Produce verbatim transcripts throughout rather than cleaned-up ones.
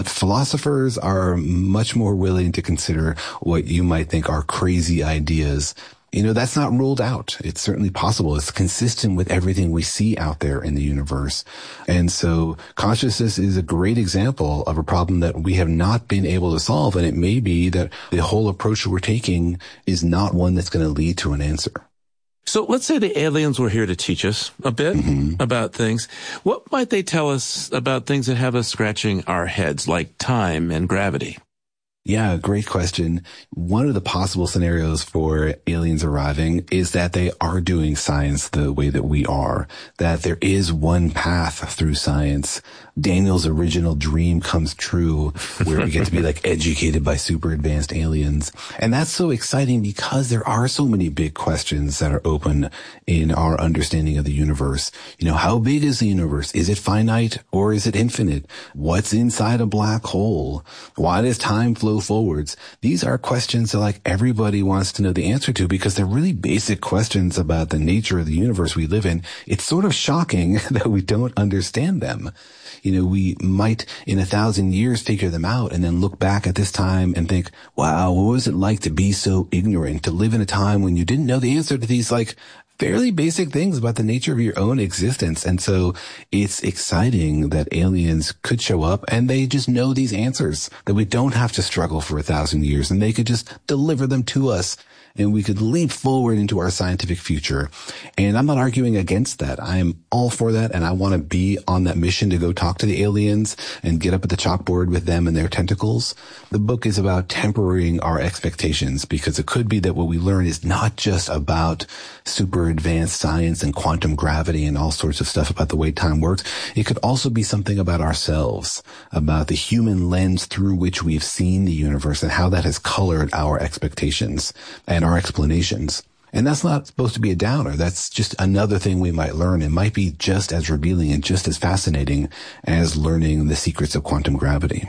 Philosophers are much more willing to consider what you might think are crazy ideas. You know, that's not ruled out. It's certainly possible. It's consistent with everything we see out there in the universe. And so consciousness is a great example of a problem that we have not been able to solve. And it may be that the whole approach that we're taking is not one that's going to lead to an answer. So let's say the aliens were here to teach us a bit mm-hmm. about things. What might they tell us about things that have us scratching our heads, like time and gravity? Yeah, great question. One of the possible scenarios for aliens arriving is that they are doing science the way that we are, that there is one path through science. Daniel's original dream comes true where we get to be like educated by super advanced aliens. And that's so exciting because there are so many big questions that are open in our understanding of the universe. You know, how big is the universe? Is it finite or is it infinite? What's inside a black hole? Why does time flow forwards? These are questions that like everybody wants to know the answer to because they're really basic questions about the nature of the universe we live in. It's sort of shocking that we don't understand them. You know, we might in a thousand years figure them out and then look back at this time and think, wow, what was it like to be so ignorant, to live in a time when you didn't know the answer to these like fairly basic things about the nature of your own existence. And so it's exciting that aliens could show up and they just know these answers, that we don't have to struggle for a thousand years and they could just deliver them to us. And we could leap forward into our scientific future. And I'm not arguing against that. I'm all for that. And I want to be on that mission to go talk to the aliens and get up at the chalkboard with them and their tentacles. The book is about tempering our expectations because it could be that what we learn is not just about super advanced science and quantum gravity and all sorts of stuff about the way time works. It could also be something about ourselves, about the human lens through which we've seen the universe and how that has colored our expectations and our explanations. And that's not supposed to be a downer. That's just another thing we might learn. It might be just as revealing and just as fascinating as learning the secrets of quantum gravity.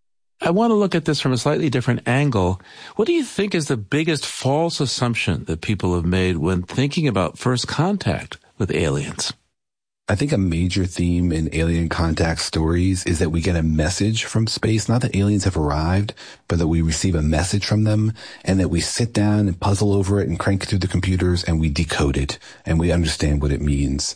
I want to look at this from a slightly different angle. What do you think is the biggest false assumption that people have made when thinking about first contact with aliens? I think a major theme in alien contact stories is that we get a message from space, not that aliens have arrived, but that we receive a message from them and that we sit down and puzzle over it and crank it through the computers and we decode it and we understand what it means.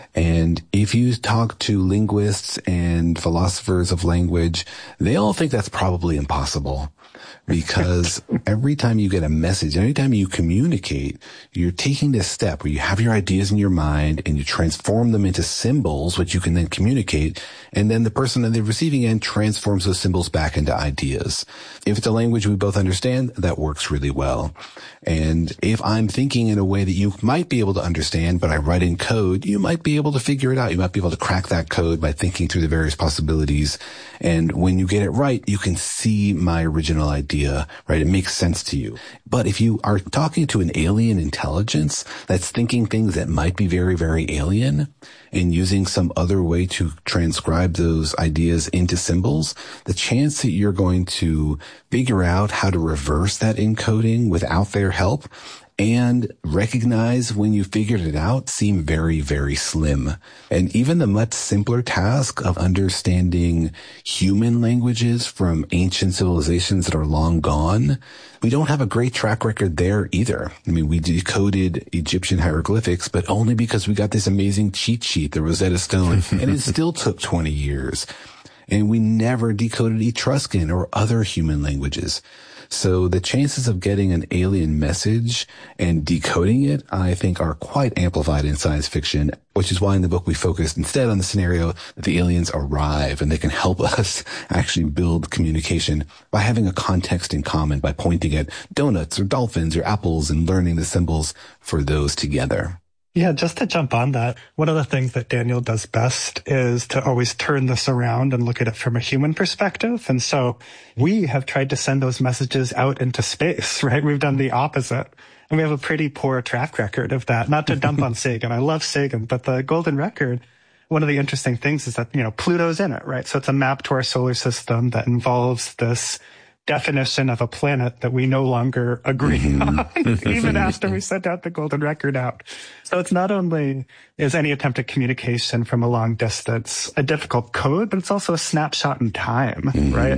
And if you talk to linguists and philosophers of language, they all think that's probably impossible. Because every time you get a message, every time you communicate, you're taking this step where you have your ideas in your mind and you transform them into symbols, which you can then communicate. And then the person on the receiving end transforms those symbols back into ideas. If it's a language we both understand, that works really well. And if I'm thinking in a way that you might be able to understand, but I write in code, you might be able to figure it out. You might be able to crack that code by thinking through the various possibilities. And when you get it right, you can see my original idea, right? It makes sense to you. But if you are talking to an alien intelligence that's thinking things that might be very, very alien and using some other way to transcribe those ideas into symbols, the chance that you're going to figure out how to reverse that encoding without their help and recognize when you figured it out seem very, very slim. And even the much simpler task of understanding human languages from ancient civilizations that are long gone, we don't have a great track record there either. I mean, we decoded Egyptian hieroglyphics, but only because we got this amazing cheat sheet, the Rosetta Stone, and it still took twenty years. And we never decoded Etruscan or other human languages. So the chances of getting an alien message and decoding it, I think, are quite amplified in science fiction, which is why in the book we focused instead on the scenario that the aliens arrive and they can help us actually build communication by having a context in common, by pointing at donuts or dolphins or apples and learning the symbols for those together. Yeah, just to jump on that, one of the things that Daniel does best is to always turn this around and look at it from a human perspective. And so we have tried to send those messages out into space, right? We've done the opposite. And we have a pretty poor track record of that. Not to dump on Sagan. I love Sagan, but the Golden Record, one of the interesting things is that, you know, Pluto's in it, right? So it's a map to our solar system that involves this definition of a planet that we no longer agree on, even after we sent out the Golden Record out. So it's not only is any attempt at communication from a long distance a difficult code, but it's also a snapshot in time, mm-hmm. right?